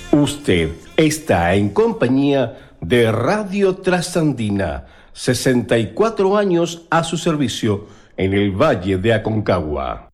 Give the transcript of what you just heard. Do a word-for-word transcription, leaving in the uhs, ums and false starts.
Usted está en compañía de Radio Trasandina, sesenta y cuatro años a su servicio en el Valle de Aconcagua.